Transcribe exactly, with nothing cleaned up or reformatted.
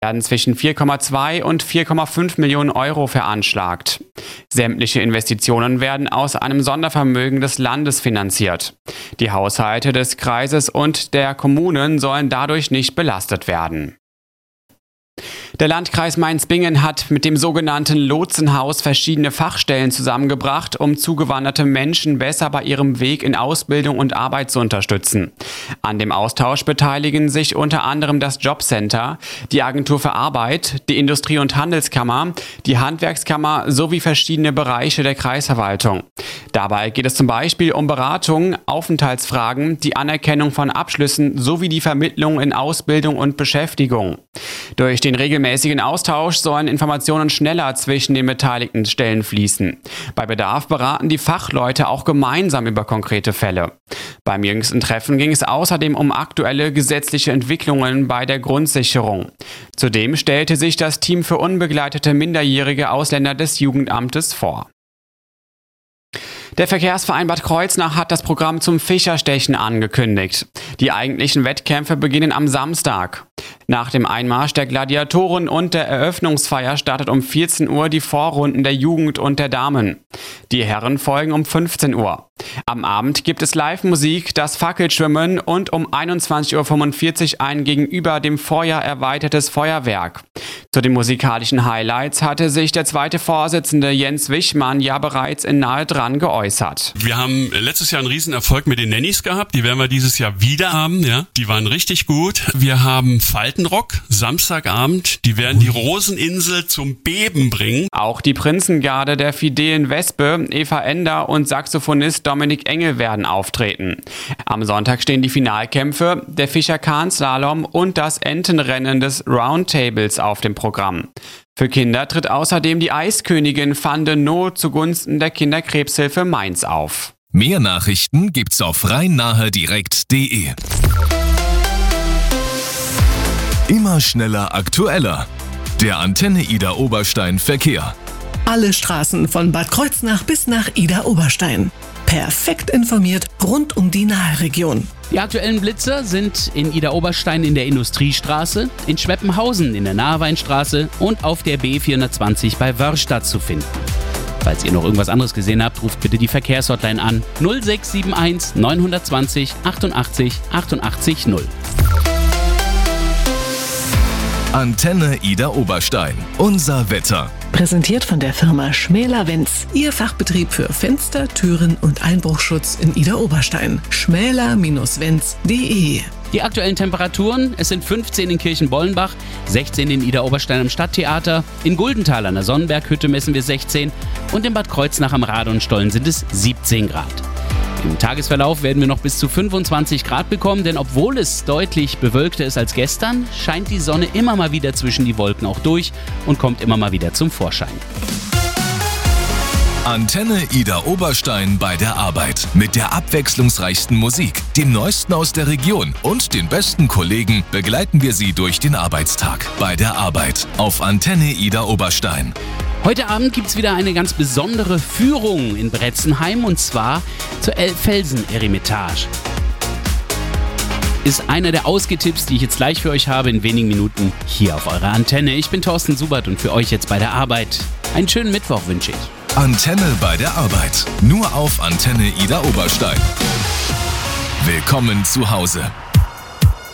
werden zwischen vier Komma zwei und vier Komma fünf Millionen Euro veranschlagt. Sämtliche Investitionen werden aus einem Sondervermögen des Landes finanziert. Die Haushalte des Kreises und der Kommunen sollen dadurch nicht belastet werden. Der Landkreis Mainz-Bingen hat mit dem sogenannten Lotsenhaus verschiedene Fachstellen zusammengebracht, um zugewanderte Menschen besser bei ihrem Weg in Ausbildung und Arbeit zu unterstützen. An dem Austausch beteiligen sich unter anderem das Jobcenter, die Agentur für Arbeit, die Industrie- und Handelskammer, die Handwerkskammer sowie verschiedene Bereiche der Kreisverwaltung. Dabei geht es zum Beispiel um Beratung, Aufenthaltsfragen, die Anerkennung von Abschlüssen sowie die Vermittlung in Ausbildung und Beschäftigung. Durch den regelmäßigen Austausch sollen Informationen schneller zwischen den beteiligten Stellen fließen. Bei Bedarf beraten die Fachleute auch gemeinsam über konkrete Fälle. Beim jüngsten Treffen ging es außerdem um aktuelle gesetzliche Entwicklungen bei der Grundsicherung. Zudem stellte sich das Team für unbegleitete minderjährige Ausländer des Jugendamtes vor. Der Verkehrsverein Bad Kreuznach hat das Programm zum Fischerstechen angekündigt. Die eigentlichen Wettkämpfe beginnen am Samstag. Nach dem Einmarsch der Gladiatoren und der Eröffnungsfeier startet um vierzehn Uhr die Vorrunden der Jugend und der Damen. Die Herren folgen um fünfzehn Uhr. Am Abend gibt es Live-Musik, das Fackelschwimmen und um einundzwanzig Uhr fünfundvierzig ein gegenüber dem Vorjahr erweitertes Feuerwerk. Zu den musikalischen Highlights hatte sich der zweite Vorsitzende Jens Wichmann ja bereits in nahe dran geäußert. Wir haben letztes Jahr einen Riesenerfolg mit den Nannies gehabt, die werden wir dieses Jahr wieder haben, ja. Die waren richtig gut. Wir haben Faltenrock, Samstagabend, die werden die Roseninsel zum Beben bringen. Auch die Prinzengarde der Fidelen Wespe, Eva Ender und Saxophonist Dominik Engel werden auftreten. Am Sonntag stehen die Finalkämpfe, der Fischer-Kahn-Slalom und das Entenrennen des Roundtables auf dem Programm. Für Kinder tritt außerdem die Eiskönigin Van de Noo zugunsten der Kinderkrebshilfe Mainz auf. Mehr Nachrichten gibt's auf rhein-nahe-direkt punkt de. Immer schneller, aktueller. Der Antenne Idar Oberstein Verkehr. Alle Straßen von Bad Kreuznach bis nach Idar Oberstein. Perfekt informiert rund um die Naheregion. Die aktuellen Blitzer sind in Idar Oberstein in der Industriestraße, in Schweppenhausen in der Naheweinstraße und auf der B vierhundertzwanzig bei Wörrstadt zu finden. Falls ihr noch irgendwas anderes gesehen habt, ruft bitte die Verkehrshotline an null sechs sieben eins neun zwei null achtundachtzig achtundachtzig null. Antenne Idar Oberstein. Unser Wetter. Präsentiert von der Firma Schmäler-Wenz. Ihr Fachbetrieb für Fenster, Türen und Einbruchschutz in Idar Oberstein. schmäler Bindestrich wenz punkt de. Die aktuellen Temperaturen, es sind fünfzehn in Kirchenbollenbach, sechzehn in Idar Oberstein am Stadttheater, in Guldenthal an der Sonnenberghütte messen wir sechzehn und in Bad Kreuznach am Radonstollen sind es siebzehn Grad. Im Tagesverlauf werden wir noch bis zu fünfundzwanzig Grad bekommen, denn obwohl es deutlich bewölkter ist als gestern, scheint die Sonne immer mal wieder zwischen die Wolken auch durch und kommt immer mal wieder zum Vorschein. Antenne Idar Oberstein bei der Arbeit. Mit der abwechslungsreichsten Musik, dem Neuesten aus der Region und den besten Kollegen begleiten wir Sie durch den Arbeitstag. Bei der Arbeit auf Antenne Idar Oberstein. Heute Abend gibt es wieder eine ganz besondere Führung in Bretzenheim und zwar zur Elbfelsen-Eremitage. Ist einer der Ausgetipps, die ich jetzt gleich für euch habe, in wenigen Minuten hier auf eurer Antenne. Ich bin Thorsten Subert und für euch jetzt bei der Arbeit. Einen schönen Mittwoch wünsche ich. Antenne bei der Arbeit. Nur auf Antenne Idar Oberstein. Willkommen zu Hause.